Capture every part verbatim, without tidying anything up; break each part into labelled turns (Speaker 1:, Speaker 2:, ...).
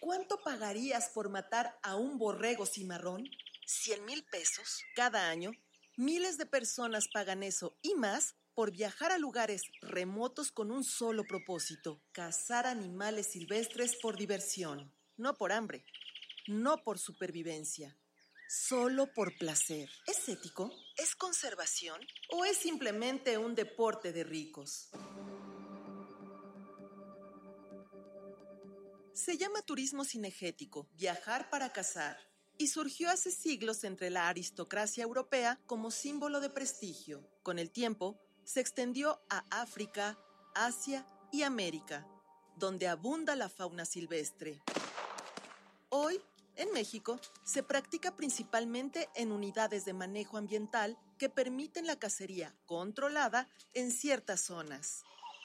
Speaker 1: cuánto pagarías por matar a un borrego cimarrón? ¿Cien mil pesos? Cada año, miles de personas pagan eso y más por viajar a lugares remotos con un solo propósito: cazar animales silvestres por diversión, no por hambre, no por supervivencia, solo por placer. ¿Es ético? ¿Es conservación? ¿O es simplemente un deporte de ricos? Se llama turismo cinegético, viajar para cazar, y surgió hace siglos entre la aristocracia europea como símbolo de prestigio. Con el tiempo, se extendió a África, Asia y América, donde abunda la fauna silvestre. Hoy, en México, se practica principalmente en unidades de manejo ambiental que permiten la cacería controlada en ciertas zonas.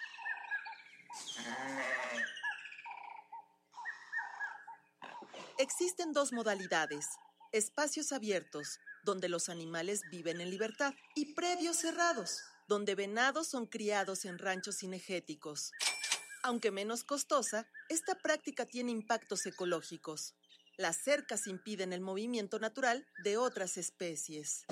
Speaker 1: Existen dos modalidades: espacios abiertos, donde los animales viven en libertad, y predios cerrados, donde venados son criados en ranchos cinegéticos. Aunque menos costosa, esta práctica tiene impactos ecológicos. Las cercas impiden el movimiento natural de otras especies.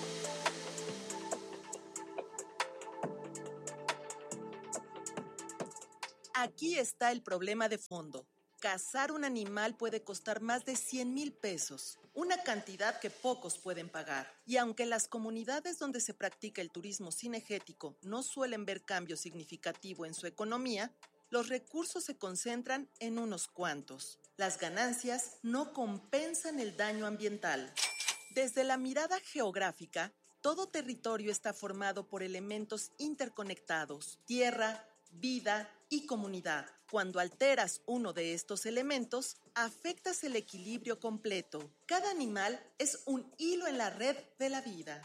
Speaker 1: Aquí está el problema de fondo. Cazar un animal puede costar más de cien mil pesos, una cantidad que pocos pueden pagar. Y aunque las comunidades donde se practica el turismo cinegético no suelen ver cambio significativo en su economía, los recursos se concentran en unos cuantos. Las ganancias no compensan el daño ambiental. Desde la mirada geográfica, todo territorio está formado por elementos interconectados: tierra, vida y comunidad. Cuando alteras uno de estos elementos, afectas el equilibrio completo. Cada animal es un hilo en la red de la vida.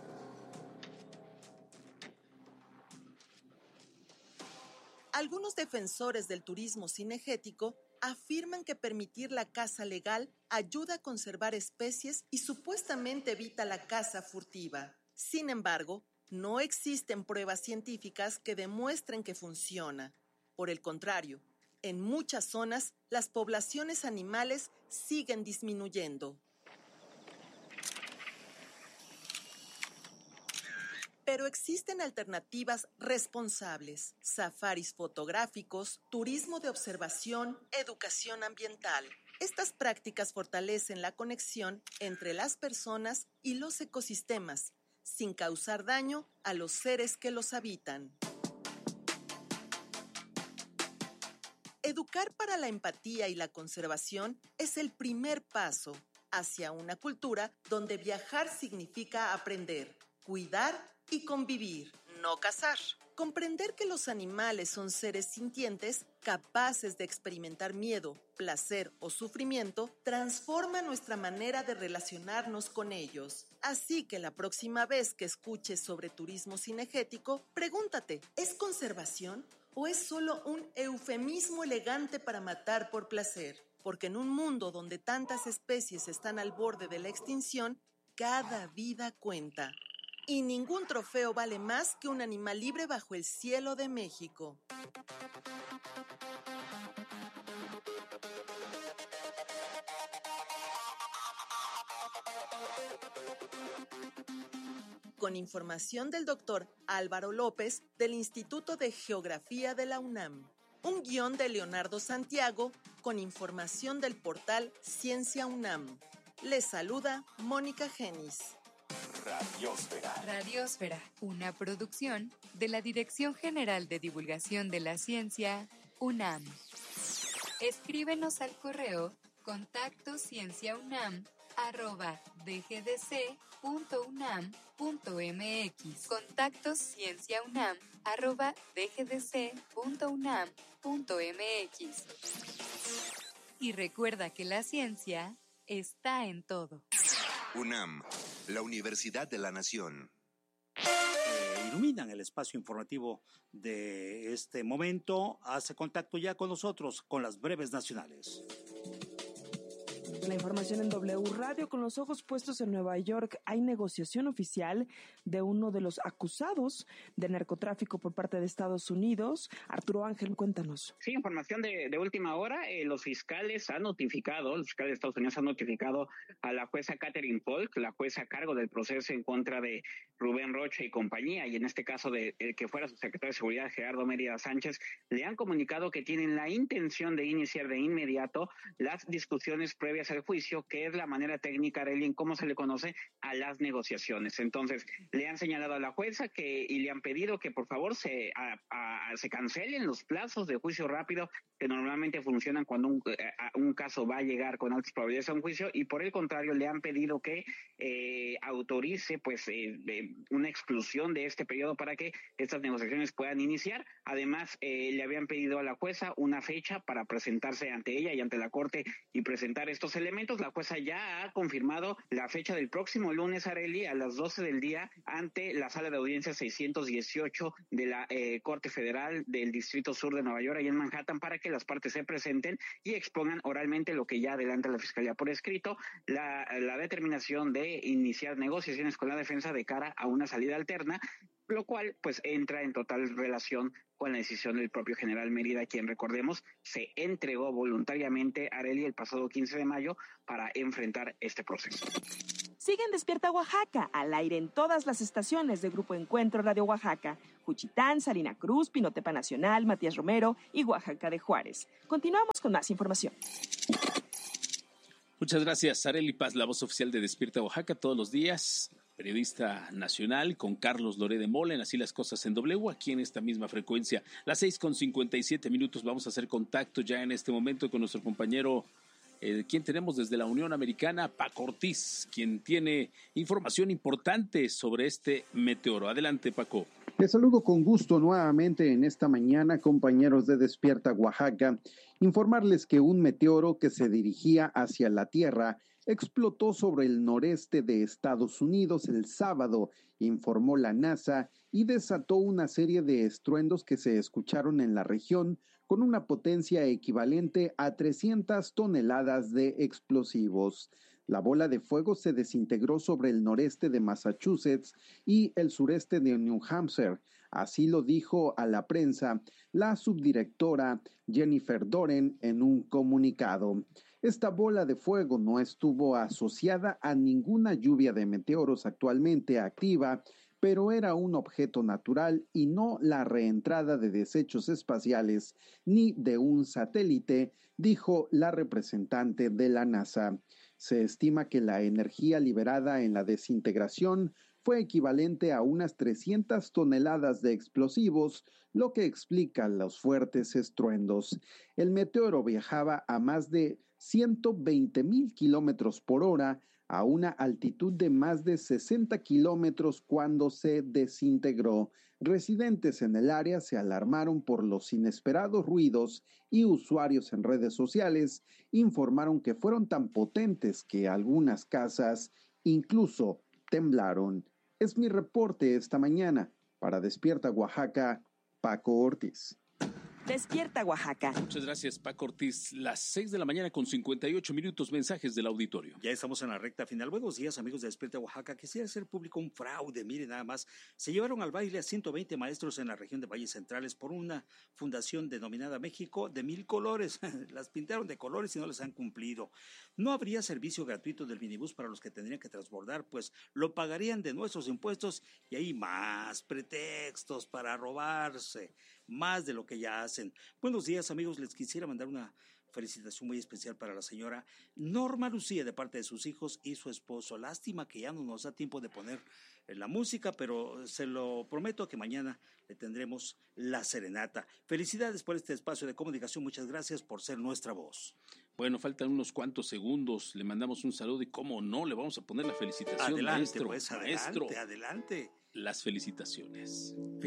Speaker 1: Algunos defensores del turismo cinegético afirman que permitir la caza legal ayuda a conservar especies y supuestamente evita la caza furtiva. Sin embargo, no existen pruebas científicas que demuestren que funciona. Por el contrario, en muchas zonas las poblaciones animales siguen disminuyendo. Pero existen alternativas responsables: safaris fotográficos, turismo de observación, educación ambiental. Estas prácticas fortalecen la conexión entre las personas y los ecosistemas, sin causar daño a los seres que los habitan. Educar para la empatía y la conservación es el primer paso hacia una cultura donde viajar significa aprender, cuidar y convivir, no cazar. Comprender que los animales son seres sintientes, capaces de experimentar miedo, placer o sufrimiento, transforma nuestra manera de relacionarnos con ellos. Así que la próxima vez que escuches sobre turismo cinegético, pregúntate: ¿es conservación o es solo un eufemismo elegante para matar por placer? Porque en un mundo donde tantas especies están al borde de la extinción, cada vida cuenta. Y ningún trofeo vale más que un animal libre bajo el cielo de México. Con información del doctor Álvaro López del Instituto de Geografía de la UNAM. Un guión de Leonardo Santiago con información del portal Ciencia UNAM. Les saluda Mónica Genis.
Speaker 2: Radiosfera. Radiosfera, una producción de la Dirección General de Divulgación de la Ciencia, UNAM. Escríbenos al correo contacto cienciaunam arroba dgdc.unam.mx. Contacto cienciaunam arroba dgdc.unam.mx. Y recuerda que la ciencia está en todo.
Speaker 3: UNAM, la Universidad de la Nación.
Speaker 4: Eh, iluminan el espacio informativo de este momento. Hace contacto ya con nosotros con las breves nacionales.
Speaker 5: La información en W Radio. Con los ojos puestos en Nueva York, hay negociación oficial de uno de los acusados de narcotráfico por parte de Estados Unidos. Arturo Ángel, cuéntanos.
Speaker 6: Sí, información de, de última hora. Eh, los fiscales han notificado, los fiscales de Estados Unidos han notificado a la jueza Catherine Polk, la jueza a cargo del proceso en contra de Rubén Rocha y compañía, y en este caso de el que fuera su secretario de Seguridad, Gerardo Mérida Sánchez, le han comunicado que tienen la intención de iniciar de inmediato las discusiones previas al juicio, que es la manera técnica, Arely, en cómo se le conoce a las negociaciones. Entonces, le han señalado a la jueza que y le han pedido que por favor se a, a, se cancelen los plazos de juicio rápido que normalmente funcionan cuando un, a, un caso va a llegar con altas probabilidades a un juicio, y por el contrario le han pedido que eh, autorice pues eh, de una exclusión de este periodo para que estas negociaciones puedan iniciar. Además, eh, le habían pedido a la jueza una fecha para presentarse ante ella y ante la Corte y presentar estos elementos. La jueza ya ha confirmado la fecha del próximo lunes, Arely, a las doce del día, ante la sala de audiencia seiscientos dieciocho de la eh, Corte Federal del Distrito Sur de Nueva York, allá en Manhattan, para que las partes se presenten y expongan oralmente lo que ya adelanta la Fiscalía por escrito, la, la determinación de iniciar negociaciones con la defensa de cara a una salida alterna, lo cual pues entra en total relación con la decisión del propio general Mérida, quien, recordemos, se entregó voluntariamente a Arely el pasado quince de mayo para enfrentar este proceso.
Speaker 5: Sigue en Despierta Oaxaca, al aire en todas las estaciones de Grupo Encuentro Radio Oaxaca, Juchitán, Salina Cruz, Pinotepa Nacional, Matías Romero y Oaxaca de Juárez. Continuamos con más información.
Speaker 7: Muchas gracias, Arely Paz, la voz oficial de Despierta Oaxaca, todos los días, periodista nacional, con Carlos Loré de Mola, en Así las Cosas en W, aquí en esta misma frecuencia. Las seis con cincuenta y siete minutos, vamos a hacer contacto ya en este momento con nuestro compañero, eh, quien tenemos desde la Unión Americana, Paco Ortiz, quien tiene información importante sobre este meteoro. Adelante, Paco.
Speaker 8: Les saludo con gusto nuevamente en esta mañana, compañeros de Despierta Oaxaca. Informarles que un meteoro que se dirigía hacia la Tierra explotó sobre el noreste de Estados Unidos el sábado, informó la NASA, y desató una serie de estruendos que se escucharon en la región con una potencia equivalente a trescientas toneladas de explosivos. La bola de fuego se desintegró sobre el noreste de Massachusetts y el sureste de New Hampshire. Así lo dijo a la prensa la subdirectora Jennifer Doren en un comunicado. Esta bola de fuego no estuvo asociada a ninguna lluvia de meteoros actualmente activa, pero era un objeto natural y no la reentrada de desechos espaciales ni de un satélite, dijo la representante de la NASA. Se estima que la energía liberada en la desintegración fue equivalente a unas trescientas toneladas de explosivos, lo que explica los fuertes estruendos. El meteoro viajaba a más de ciento veinte mil kilómetros por hora, a una altitud de más de sesenta kilómetros cuando se desintegró. Residentes en el área se alarmaron por los inesperados ruidos y usuarios en redes sociales informaron que fueron tan potentes que algunas casas incluso temblaron. Es mi reporte esta mañana. Para Despierta Oaxaca, Paco Ortiz.
Speaker 5: Despierta Oaxaca.
Speaker 7: Muchas gracias, Paco Ortiz. Las seis de la mañana con cincuenta y ocho minutos, mensajes del auditorio.
Speaker 4: Ya estamos en la recta final. Buenos días, amigos de Despierta Oaxaca. Quisiera hacer público un fraude. Miren nada más. Se llevaron al baile a ciento veinte maestros en la región de Valles Centrales por una fundación denominada México de Mil Colores. Las pintaron de colores y no les han cumplido. No habría servicio gratuito del minibús para los que tendrían que transbordar, pues lo pagarían de nuestros impuestos y hay más pretextos para robarse, más de lo que ya hacen. Buenos días, amigos. Les quisiera mandar una felicitación muy especial para la señora Norma Lucía de parte de sus hijos y su esposo. Lástima que ya no nos da tiempo de poner la música, pero se lo prometo que mañana le tendremos la serenata. Felicidades por este espacio de comunicación. Muchas gracias por ser nuestra voz.
Speaker 7: Bueno, faltan unos cuantos segundos. Le mandamos un saludo y cómo no, le vamos a poner la felicitación.
Speaker 4: Adelante,
Speaker 7: maestro,
Speaker 4: pues, adelante,
Speaker 7: maestro.
Speaker 4: adelante.
Speaker 7: Las felicitaciones.